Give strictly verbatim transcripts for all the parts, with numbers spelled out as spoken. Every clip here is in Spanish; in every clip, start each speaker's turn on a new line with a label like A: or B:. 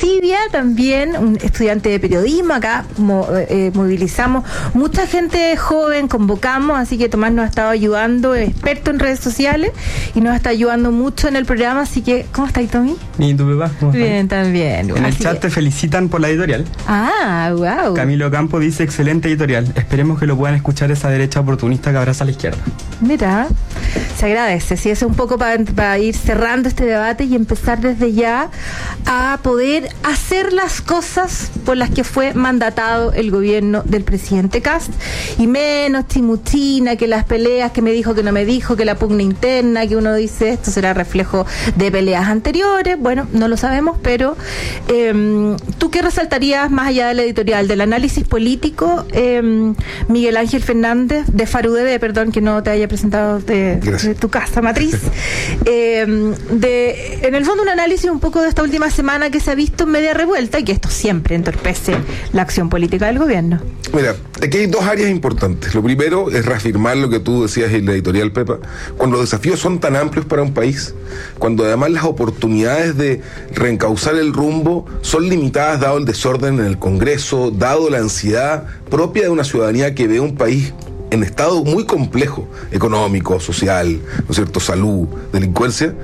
A: Sivia también, un estudiante de periodismo. Acá mo, eh, movilizamos mucha gente joven, convocamos, así que Tomás nos ha estado ayudando, es experto en redes sociales y nos está ayudando mucho en el programa, así que, ¿cómo estás, Tommy?
B: ¿Y tu papá? ¿Cómo estás?
A: Bien, también.
B: En
A: así
B: el chat
A: que...
B: te felicitan por la editorial.
A: Ah, wow.
B: Camilo Campo dice, excelente editorial, esperemos que lo puedan escuchar esa derecha oportunista que abraza a la izquierda.
A: Mira, se agradece, sí, eso es un poco para, para ir cerrando este debate y empezar desde ya a poder hacer las cosas por las que fue mandatado el gobierno del presidente Kast, y menos chimuchina, que las peleas, que me dijo, que no me dijo, que la pugna interna, que uno dice esto será reflejo de peleas anteriores. Bueno, no lo sabemos, pero eh, ¿tú qué resaltarías más allá del editorial, del análisis político, eh, Miguel Ángel Fernández, de Farudebe, perdón que no te haya presentado de, de tu casa matriz, eh, de, en el fondo un análisis un poco de esta última semana que se ha visto media revuelta y que esto siempre entorpece la acción política del gobierno?
C: Mira, aquí hay dos áreas importantes. Lo primero es reafirmar lo que tú decías en la editorial, Pepa. Cuando los desafíos son tan amplios para un país, cuando además las oportunidades de reencauzar el rumbo son limitadas dado el desorden en el Congreso, dado la ansiedad propia de una ciudadanía que ve un país en estado muy complejo, económico, social, ¿no es cierto?, salud, delincuencia,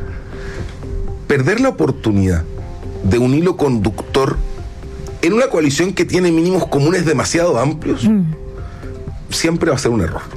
C: perder la oportunidad de un hilo conductor en una coalición que tiene mínimos comunes demasiado amplios, mm. siempre va a ser un error.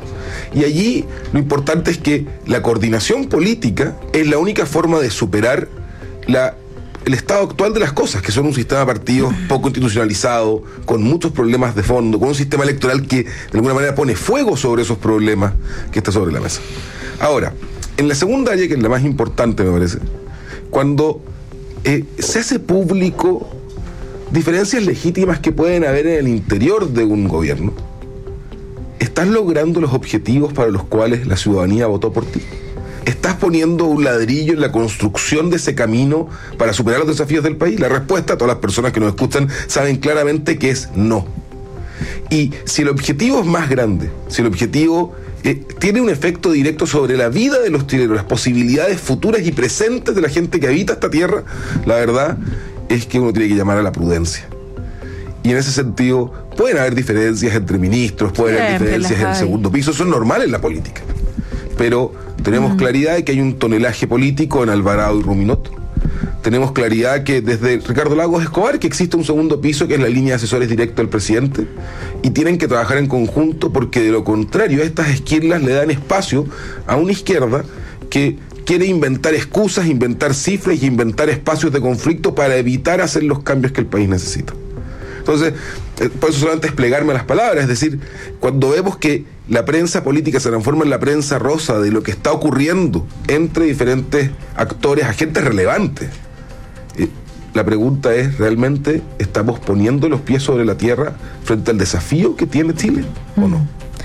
C: Y allí lo importante es que la coordinación política es la única forma de superar la, el estado actual de las cosas, que son un sistema de partidos poco institucionalizado, con muchos problemas de fondo, con un sistema electoral que de alguna manera pone fuego sobre esos problemas que está sobre la mesa. Ahora, en la segunda área, que es la más importante me parece, cuando eh, se hace público diferencias legítimas que pueden haber en el interior de un gobierno, ¿estás logrando los objetivos para los cuales la ciudadanía votó por ti? ¿Estás poniendo un ladrillo en la construcción de ese camino para superar los desafíos del país? La respuesta, todas las personas que nos escuchan saben claramente que es no. Y si el objetivo es más grande, si el objetivo eh, tiene un efecto directo sobre la vida de los chilenos, las posibilidades futuras y presentes de la gente que habita esta tierra, la verdad es que uno tiene que llamar a la prudencia. Y en ese sentido pueden haber diferencias entre ministros, pueden Siempre haber diferencias en el segundo piso, eso es normal en la política. Pero tenemos mm. claridad de que hay un tonelaje político en Alvarado y Ruminot. Tenemos claridad que desde Ricardo Lagos Escobar que existe un segundo piso que es la línea de asesores directo del presidente, y tienen que trabajar en conjunto, porque de lo contrario estas esquirlas le dan espacio a una izquierda que quiere inventar excusas, inventar cifras y inventar espacios de conflicto para evitar hacer los cambios que el país necesita. Entonces, por eso solamente es plegarme las palabras, es decir, cuando vemos que la prensa política se transforma en la prensa rosa de lo que está ocurriendo entre diferentes actores, agentes relevantes, eh, la pregunta es, ¿realmente estamos poniendo los pies sobre la tierra frente al desafío que tiene Chile o no?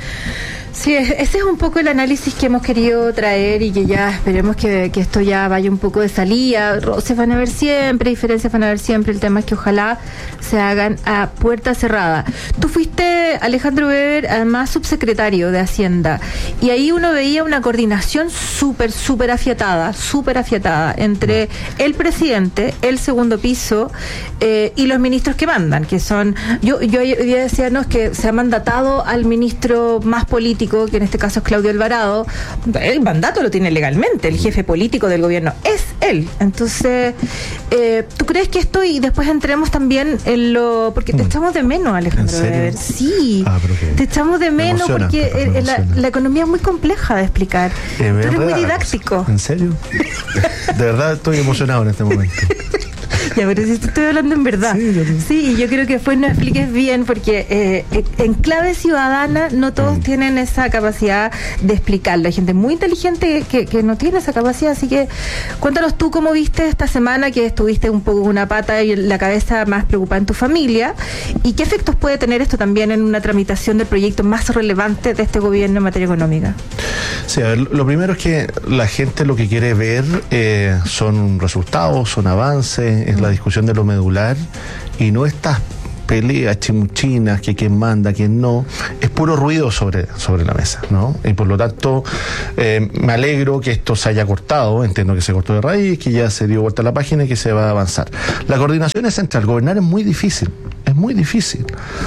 A: Sí, ese es un poco el análisis que hemos querido traer y que ya esperemos que, que esto ya vaya un poco de salida. Roces van a haber siempre, diferencias van a haber siempre. El tema es que ojalá se hagan a puerta cerrada. Tú fuiste, Alejandro Weber, además subsecretario de Hacienda, y ahí uno veía una coordinación súper, súper afiatada, súper afiatada entre el presidente, el segundo piso eh, y los ministros que mandan, que son, yo, yo, yo decía, no, es que se ha mandatado al ministro más político, que en este caso es Claudio Alvarado. El mandato lo tiene legalmente, el jefe político del gobierno es él. Entonces, eh, ¿tú crees que esto, y después entremos también en lo, porque te mm. echamos de menos, Alejandro Weber? Sí, ah, te echamos de menos emociona, porque eh, la, la economía es muy compleja de explicar. Eh, Tú eres muy didáctico.
D: ¿En serio? De verdad estoy emocionado en este momento.
A: Ya, pero si te estoy hablando en verdad. Sí, yo, sí, y yo creo que después nos expliques bien, porque eh, en clave ciudadana no todos mm. tienen esa capacidad de explicarlo. Hay gente muy inteligente que, que no tiene esa capacidad, así que cuéntanos tú cómo viste esta semana que estuviste un poco una pata y la cabeza más preocupada en tu familia, y qué efectos puede tener esto también en una tramitación del proyecto más relevante de este gobierno en materia económica.
D: Sí, a ver, lo primero es que la gente lo que quiere ver eh, son resultados, son avances, es la discusión de lo medular y no estas peleas, chimuchinas, que quién manda, quién no, es puro ruido sobre, sobre la mesa, ¿no? Y por lo tanto, eh, me alegro que esto se haya cortado, entiendo que se cortó de raíz, que ya se dio vuelta a la página y que se va a avanzar. La coordinación es central, gobernar es muy difícil, es muy difícil.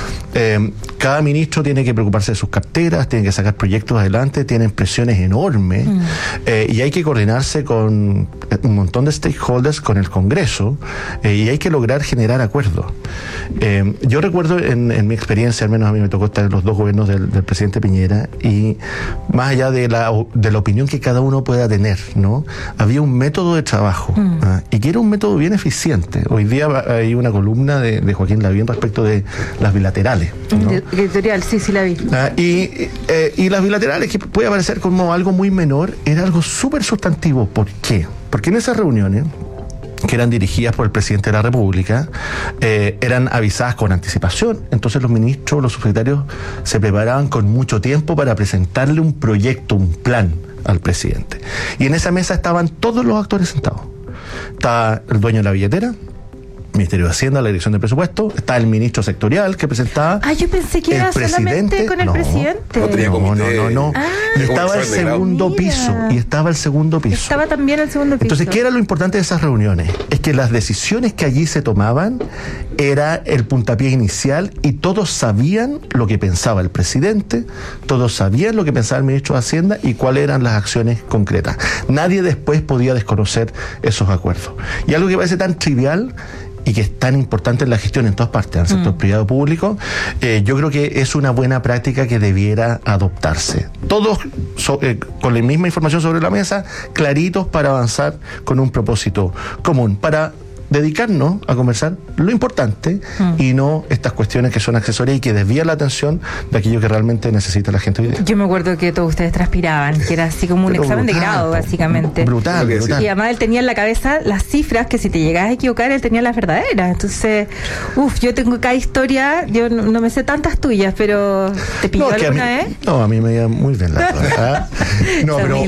D: Eh, cada ministro tiene que preocuparse de sus carteras, tiene que sacar proyectos adelante, tienen presiones enormes, mm. eh, y hay que coordinarse con un montón de stakeholders, con el Congreso, eh, y hay que lograr generar acuerdos. Eh, yo recuerdo en, en mi experiencia, al menos a mí me tocó estar en los dos gobiernos del, del presidente Piñera, y más allá de la, de la opinión que cada uno pueda tener, ¿no? Había un método de trabajo, mm. ¿ah? y que era un método bien eficiente. Hoy día hay una columna de, de Joaquín Lavín respecto de las bilaterales, ¿no?
A: Editorial, sí, sí la vi.
D: Ah, y, eh, y las bilaterales, que puede parecer como algo muy menor, era algo súper sustantivo. ¿Por qué? Porque en esas reuniones, que eran dirigidas por el presidente de la República, eh, eran avisadas con anticipación. Entonces los ministros, los subsecretarios se preparaban con mucho tiempo para presentarle un proyecto, un plan al presidente. Y en esa mesa estaban todos los actores sentados. Estaba el dueño de la billetera, Ministerio de Hacienda, la Dirección de Presupuesto, está el ministro sectorial que presentaba.
A: Ah, yo pensé que era solamente con el
D: no,
A: presidente.
C: No, tenía
D: no, no, no, no.
A: Ah,
D: y estaba el segundo
A: mira.
D: piso, y estaba el segundo piso.
A: Estaba también el segundo piso.
D: Entonces, ¿qué era lo importante de esas reuniones? Es que las decisiones que allí se tomaban era el puntapié inicial, y todos sabían lo que pensaba el presidente, todos sabían lo que pensaba el ministro de Hacienda y cuáles eran las acciones concretas. Nadie después podía desconocer esos acuerdos. Y algo que parece tan trivial y que es tan importante en la gestión en todas partes, en el sector mm. privado público, eh, yo creo que es una buena práctica que debiera adoptarse. Todos so, eh, con la misma información sobre la mesa, claritos para avanzar con un propósito común, para dedicarnos a conversar lo importante mm. y no estas cuestiones que son accesorias y que desvían la atención de aquello que realmente necesita la gente hoy día.
A: Yo me acuerdo que todos ustedes transpiraban, que era así como un
D: Pero
A: examen
D: brutal,
A: de grado, básicamente.
D: Brutal, brutal.
A: Y además él tenía en la cabeza las cifras que si te llegabas a equivocar, él tenía las verdaderas. Entonces, uff, yo tengo cada historia, yo no, no me sé tantas tuyas, pero ¿te pilló
D: no,
A: alguna
D: a mí,
A: vez?
D: No, a mí me iba muy bien la verdad. No, pero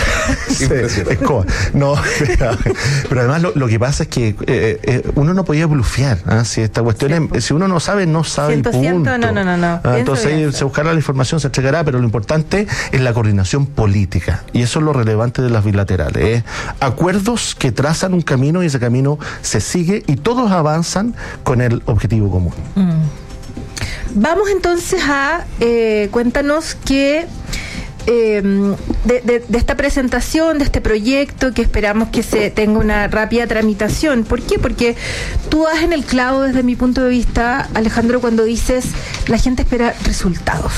D: sí, es coa. No, pero, pero además lo, lo que pasa es que eh, eh, uno no podía blufear, ¿ah? Si esta cuestión es, pues. Si uno no sabe, no sabe y punto.
A: No, no, no, no.
D: Ah, entonces se buscará la información, se entregará, pero lo importante es la coordinación política, y eso es lo relevante de las bilaterales, ¿eh? Acuerdos que trazan un camino y ese camino se sigue y todos avanzan con el objetivo común.
A: Mm. Vamos entonces a eh, cuéntanos que Eh, de, de, de esta presentación, de este proyecto, que esperamos que se tenga una rápida tramitación. ¿Por qué? Porque tú das en el clavo desde mi punto de vista, Alejandro, cuando dices la gente espera resultados.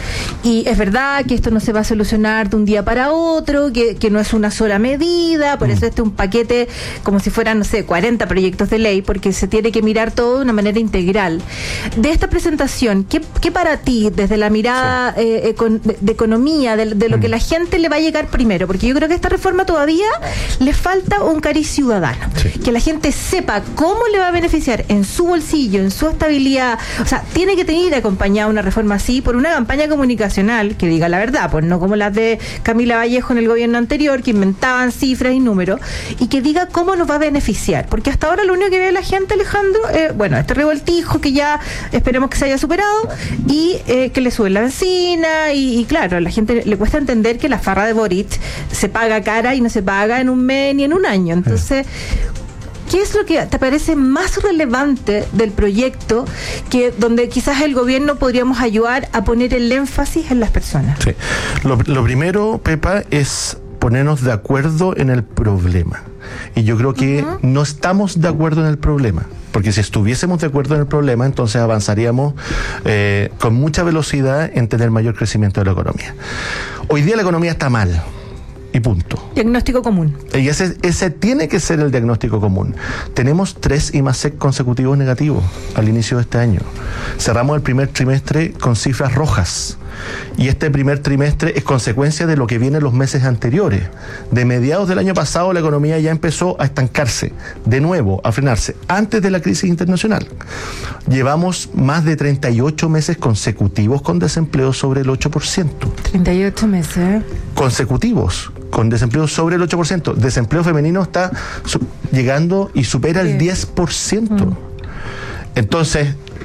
A: Y es verdad que esto no se va a solucionar de un día para otro, que, que no es una sola medida, por mm. eso este es un paquete como si fueran, no sé, cuarenta proyectos de ley, porque se tiene que mirar todo de una manera integral. De esta presentación, ¿qué, qué para ti, desde la mirada sí. eh, econ, de, de economía, de, de lo mm. que la gente le va a llegar primero? Porque yo creo que a esta reforma todavía le falta un cariz ciudadano, sí. que la gente sepa cómo le va a beneficiar en su bolsillo, en su estabilidad. O sea, tiene que tener acompañada una reforma así por una campaña comunicacional que diga la verdad, pues no como las de Camila Vallejo en el gobierno anterior, que inventaban cifras y números, y que diga cómo nos va a beneficiar, porque hasta ahora lo único que ve la gente, Alejandro, eh, bueno, este revoltijo que ya esperemos que se haya superado, y eh, que le sube la benzina, y, y claro, a la gente le cuesta entender que la farra de Boric se paga cara y no se paga en un mes ni en un año. Entonces, ¿qué es lo que te parece más relevante del proyecto, que donde quizás el gobierno podríamos ayudar a poner el énfasis en las personas?
D: Sí. Lo, lo primero, Pepa, es ponernos de acuerdo en el problema. Y yo creo que uh-huh. no estamos de acuerdo en el problema, porque si estuviésemos de acuerdo en el problema, entonces avanzaríamos eh, con mucha velocidad en tener mayor crecimiento de la economía. Hoy día la economía está mal. Y punto.
A: Diagnóstico común.
D: Y ese, ese tiene que ser el diagnóstico común. Tenemos tres I más E C consecutivos negativos al inicio de este año. Cerramos el primer trimestre con cifras rojas. Y este primer trimestre es consecuencia de lo que viene en los meses anteriores. De mediados del año pasado la economía ya empezó a estancarse, de nuevo, a frenarse, antes de la crisis internacional. Llevamos más de treinta y ocho meses consecutivos con desempleo sobre el ocho por ciento.
A: treinta y ocho meses.
D: Consecutivos, con desempleo sobre el ocho por ciento. Desempleo femenino está su- llegando y supera el diez por ciento. Mm. Entonces,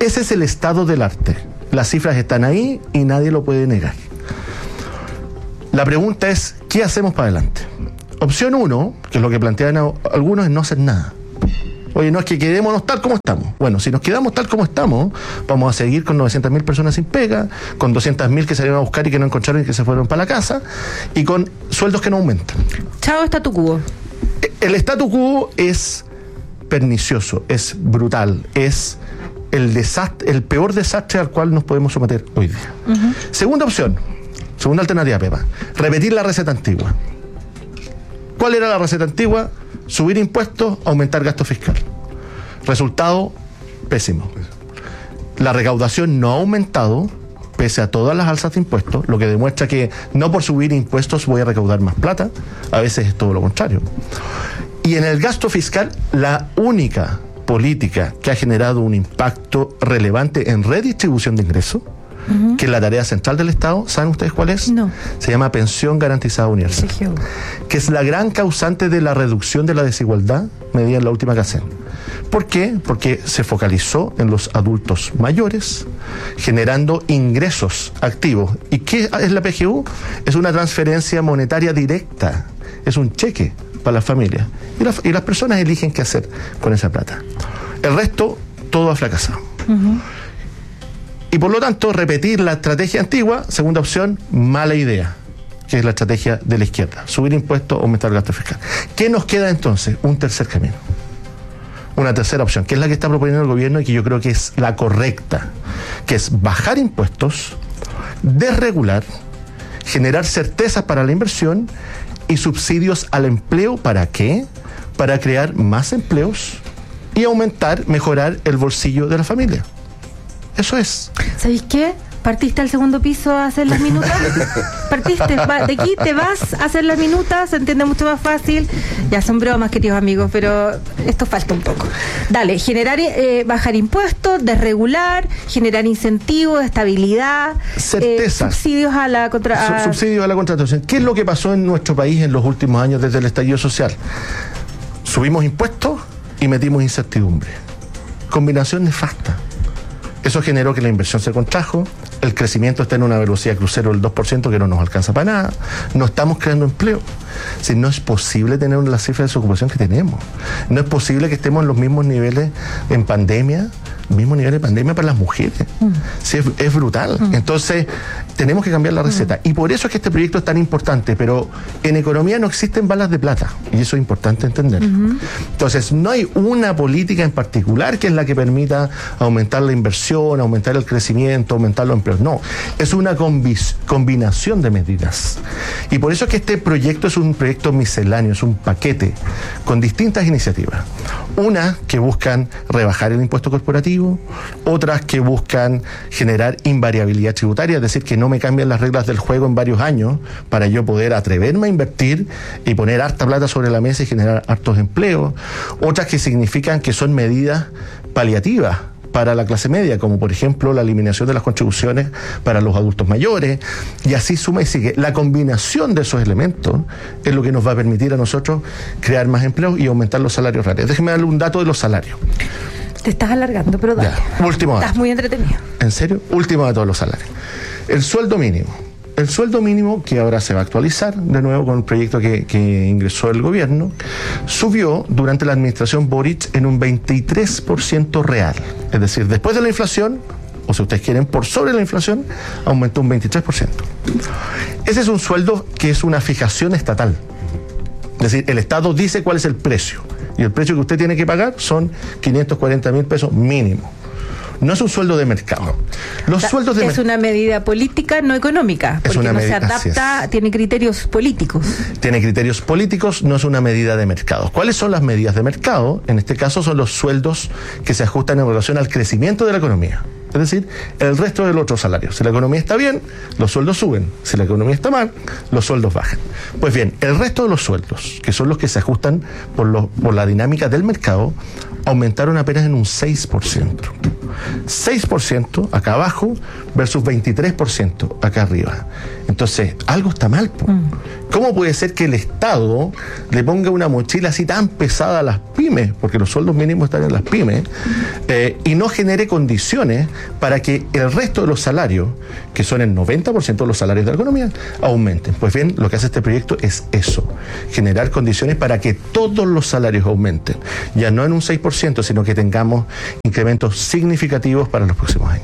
D: Ese es el estado del arte. Las cifras están ahí y nadie lo puede negar. La pregunta es, ¿qué hacemos para adelante? Opción uno, que es lo que plantean algunos, es no hacer nada. Oye, no es que quedémonos tal como estamos. Bueno, si nos quedamos tal como estamos, vamos a seguir con novecientas mil personas sin pega, con doscientas mil que salieron a buscar y que no encontraron y que se fueron para la casa, y con sueldos que no aumentan.
A: Chao statu quo.
D: El statu quo es pernicioso, es brutal, es el desastre, el peor desastre al cual nos podemos someter hoy día. Uh-huh. Segunda opción, segunda alternativa, Pepa, repetir la receta antigua. ¿Cuál era la receta antigua? Subir impuestos, aumentar gasto fiscal. Resultado pésimo. La recaudación no ha aumentado pese a todas las alzas de impuestos, lo que demuestra que no por subir impuestos voy a recaudar más plata, a veces es todo lo contrario. Y en el gasto fiscal, la única política que ha generado un impacto relevante en redistribución de ingresos, uh-huh, que es la tarea central del Estado, ¿saben ustedes cuál es?
A: No.
D: Se llama Pensión Garantizada Universal,
A: P G U,
D: que es la gran causante de la reducción de la desigualdad medida en la última Cacen. ¿Por qué? Porque se focalizó en los adultos mayores, generando ingresos activos. ¿Y qué es la P G U? Es una transferencia monetaria directa, es un cheque para las familias. Y, la, y las personas eligen qué hacer con esa plata. El resto, todo ha fracasado. Uh-huh. Y por lo tanto, repetir la estrategia antigua, segunda opción, mala idea, que es la estrategia de la izquierda. Subir impuestos, aumentar el gasto fiscal. ¿Qué nos queda entonces? Un tercer camino. Una tercera opción, que es la que está proponiendo el gobierno y que yo creo que es la correcta, que es bajar impuestos, desregular, generar certezas para la inversión y subsidios al empleo. ¿Para qué? Para crear más empleos y aumentar, mejorar el bolsillo de la familia. Eso es.
A: ¿Sabéis qué? ¿Partiste al segundo piso a hacer las minutas? ¿Partiste? Va, de aquí te vas a hacer las minutas, se entiende mucho más fácil. Ya son bromas, queridos amigos, pero esto falta un poco. Dale, generar, eh, bajar impuestos, desregular, generar incentivos, estabilidad,
D: certeza.
A: Eh, subsidios a la contra, a...
D: subsidios a la contratación. ¿Qué es lo que pasó en nuestro país en los últimos años desde el estallido social? Subimos impuestos y metimos incertidumbre. Combinación nefasta. Eso generó que la inversión se contrajo, el crecimiento está en una velocidad crucero del dos por ciento que no nos alcanza para nada, no estamos creando empleo. Si no es posible tener la cifra de desocupación que tenemos, no es posible que estemos en los mismos niveles en pandemia, mismo nivel de pandemia para las mujeres. Mm. Sí, es, es brutal. Mm. Entonces, tenemos que cambiar la receta. Mm. Y por eso es que este proyecto es tan importante, pero en economía no existen balas de plata, y eso es importante entender. Mm-hmm. Entonces, no hay una política en particular que es la que permita aumentar la inversión, aumentar el crecimiento, aumentar los empleos. No, es una combi- combinación de medidas. Y por eso es que este proyecto es un proyecto misceláneo, es un paquete con distintas iniciativas. Unas que buscan rebajar el impuesto corporativo, otras que buscan generar invariabilidad tributaria, es decir, que no me cambien las reglas del juego en varios años para yo poder atreverme a invertir y poner harta plata sobre la mesa y generar hartos empleos. Otras que significan que son medidas paliativas para la clase media, como por ejemplo la eliminación de las contribuciones para los adultos mayores, y así suma y sigue. La combinación de esos elementos es lo que nos va a permitir a nosotros crear más empleos y aumentar los salarios reales. Déjeme darle un dato de los salarios.
A: Te estás alargando, pero dale.
D: Ya, último dato.
A: Estás muy entretenido.
D: ¿En serio? Último dato de los salarios. El sueldo mínimo. El sueldo mínimo, que ahora se va a actualizar de nuevo con el proyecto que, que ingresó el gobierno, subió durante la administración Boric en un veintitrés por ciento real. Es decir, después de la inflación, o si ustedes quieren, por sobre la inflación, aumentó un veintitrés por ciento. Ese es un sueldo que es una fijación estatal. Es decir, el Estado dice cuál es el precio. Y el precio que usted tiene que pagar son quinientos cuarenta mil pesos mínimo. No es un sueldo de mercado. Los o sea, sueldos de
A: es mer- una medida política, no económica, porque
D: es una
A: no
D: medida,
A: se adapta, tiene criterios políticos.
D: Tiene criterios políticos, no es una medida de mercado. ¿Cuáles son las medidas de mercado? En este caso son los sueldos que se ajustan en relación al crecimiento de la economía. Es decir, el resto del otro salario. Si la economía está bien, los sueldos suben. Si la economía está mal, los sueldos bajan. Pues bien, el resto de los sueldos, que son los que se ajustan por, lo, por la dinámica del mercado, aumentaron apenas en un seis por ciento. seis por ciento acá abajo versus veintitrés por ciento acá arriba. Entonces, algo está mal, po. Mm. ¿Cómo puede ser que el Estado le ponga una mochila así tan pesada a las pymes, porque los sueldos mínimos están en las pymes, eh, y no genere condiciones para que el resto de los salarios, que son el noventa por ciento de los salarios de la economía, aumenten? Pues bien, lo que hace este proyecto es eso, generar condiciones para que todos los salarios aumenten, ya no en un seis por ciento, sino que tengamos incrementos significativos para los próximos años.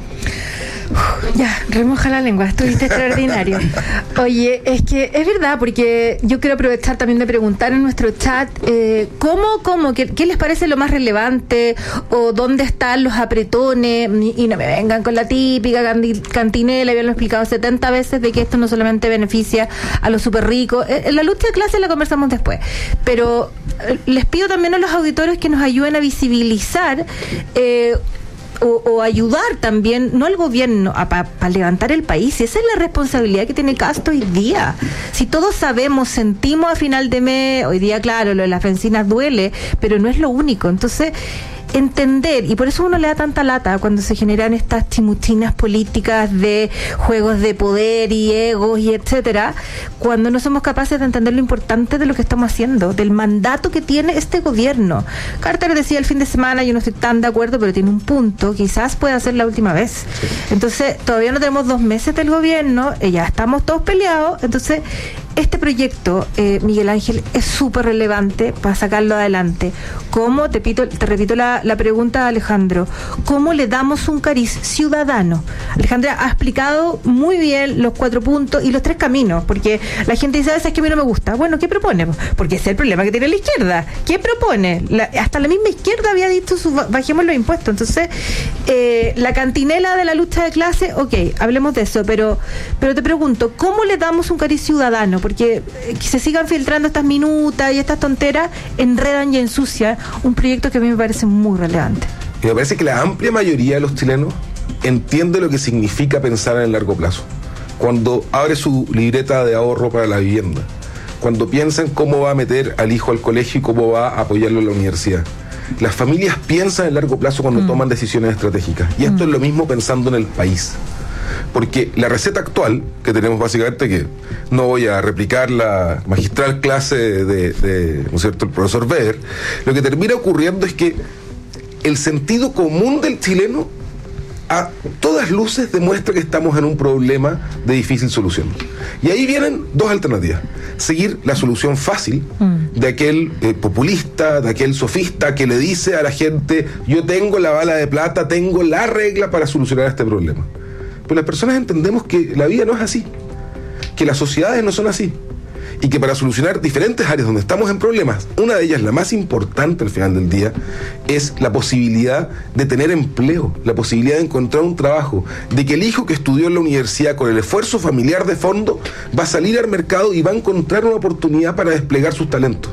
A: Ya, remoja la lengua, estuviste extraordinario. Oye, es que es verdad, porque yo quiero aprovechar también de preguntar en nuestro chat, eh, ¿cómo, cómo, qué, qué les parece lo más relevante, o dónde están los apretones? Y, y no me vengan con la típica cantinela, habían explicado setenta veces de que esto no solamente beneficia a los súper ricos. En la lucha de clases la conversamos después, pero les pido también a los auditores que nos ayuden a visibilizar eh, O, o ayudar también, no al gobierno, para pa levantar el país. Y esa es la responsabilidad que tiene Cast hoy día. Si todos sabemos, sentimos a final de mes, hoy día, claro, lo de las bencinas duele, pero no es lo único. Entonces, entender, y por eso uno le da tanta lata cuando se generan estas chimuchinas políticas de juegos de poder y egos y etcétera, cuando no somos capaces de entender lo importante de lo que estamos haciendo, del mandato que tiene este gobierno. Carter decía el fin de semana, yo no estoy tan de acuerdo, pero tiene un punto, quizás pueda ser la última vez. Sí. Entonces, todavía no tenemos dos meses del gobierno, eh, ya estamos todos peleados, entonces este proyecto, eh, Miguel Ángel, es súper relevante para sacarlo adelante. ¿Cómo? Te, pito, te repito la, la pregunta a Alejandro. ¿Cómo le damos un cariz ciudadano? Alejandra ha explicado muy bien los cuatro puntos y los tres caminos, porque la gente dice, ¿sabes qué? A mí no me gusta. Bueno, ¿qué propone? Porque ese es el problema que tiene la izquierda. ¿Qué propone? La, hasta la misma izquierda había dicho, su, bajemos los impuestos. Entonces, eh, la cantinela de la lucha de clase, ok, hablemos de eso, pero, pero te pregunto, ¿cómo le damos un cariz ciudadano? Porque que se sigan filtrando estas minutas y estas tonteras enredan y ensucian un proyecto que a mí me parece muy relevante.
C: Y me parece que la amplia mayoría de los chilenos entiende lo que significa pensar en el largo plazo. Cuando abre su libreta de ahorro para la vivienda, cuando piensa en cómo va a meter al hijo al colegio y cómo va a apoyarlo en la universidad. Las familias piensan en el largo plazo cuando mm. toman decisiones estratégicas. Y esto mm. es lo mismo pensando en el país. Porque la receta actual que tenemos básicamente, que no voy a replicar la magistral clase de, de ¿no es cierto?, el profesor Weber, lo que termina ocurriendo es que el sentido común del chileno a todas luces demuestra que estamos en un problema de difícil solución. Y ahí vienen dos alternativas. Seguir la solución fácil mm. de aquel eh, populista, de aquel sofista que le dice a la gente, yo tengo la bala de plata, tengo la regla para solucionar este problema. Pues las personas entendemos que la vida no es así, que las sociedades no son así, y que para solucionar diferentes áreas donde estamos en problemas, una de ellas, la más importante al final del día, es la posibilidad de tener empleo, la posibilidad de encontrar un trabajo, de que el hijo que estudió en la universidad con el esfuerzo familiar de fondo va a salir al mercado y va a encontrar una oportunidad para desplegar sus talentos.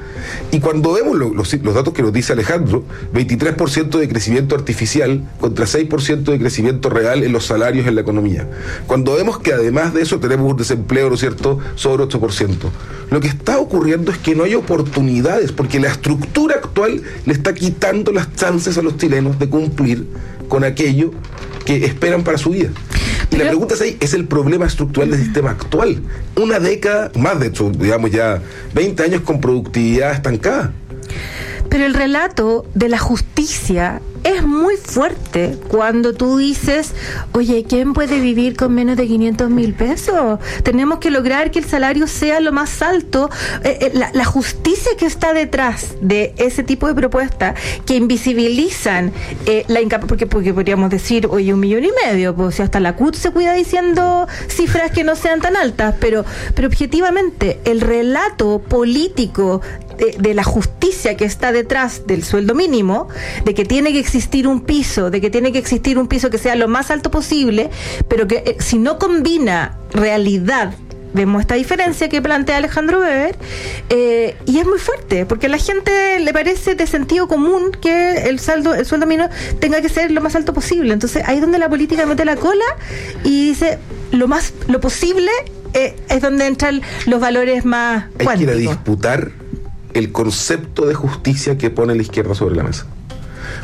C: Y cuando vemos lo, los, los datos que nos dice Alejandro, veintitrés por ciento de crecimiento artificial contra seis por ciento de crecimiento real en los salarios en la economía. Cuando vemos que además de eso tenemos un desempleo, ¿no es cierto?, sobre ocho por ciento. Lo que está ocurriendo es que no hay oportunidades, porque la estructura actual le está quitando las chances a los chilenos de cumplir con aquello que esperan para su vida. Y la pregunta es ahí, es el problema estructural del sistema actual. Una década, más de hecho, digamos ya veinte años con productividad estancada.
A: Pero el relato de la justicia es muy fuerte cuando tú dices, oye, ¿quién puede vivir con menos de quinientos mil pesos? Tenemos que lograr que el salario sea lo más alto. Eh, eh, la, la justicia que está detrás de ese tipo de propuestas que invisibilizan eh, la incapacidad, porque, porque podríamos decir, oye, un millón y medio, pues si hasta la C U T se cuida diciendo cifras que no sean tan altas, pero, pero objetivamente el relato político De, de la justicia que está detrás del sueldo mínimo, de que tiene que existir un piso, de que tiene que existir un piso que sea lo más alto posible, pero que eh, si no combina realidad, vemos esta diferencia que plantea Alejandro Weber, eh, y es muy fuerte, porque a la gente le parece de sentido común que el saldo, el sueldo mínimo tenga que ser lo más alto posible. Entonces ahí es donde la política mete la cola y dice lo más, lo posible, eh, es donde entran los valores más
C: Hay
A: cuánticos.
C: que ir a disputar el concepto de justicia que pone la izquierda sobre la mesa.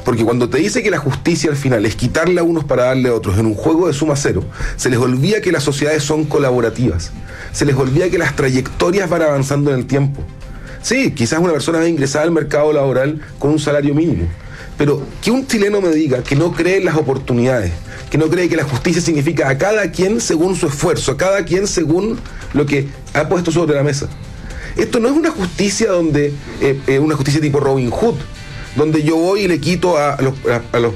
C: Porque cuando te dice que la justicia al final es quitarle a unos para darle a otros en un juego de suma cero, se les olvida que las sociedades son colaborativas, se les olvida que las trayectorias van avanzando en el tiempo. Sí, quizás una persona va a ingresar al mercado laboral con un salario mínimo, pero que un chileno me diga que no cree en las oportunidades, que no cree que la justicia significa a cada quien según su esfuerzo, a cada quien según lo que ha puesto sobre la mesa. Esto no es una justicia donde eh, eh, una justicia tipo Robin Hood, donde yo voy y le quito a los, a, a los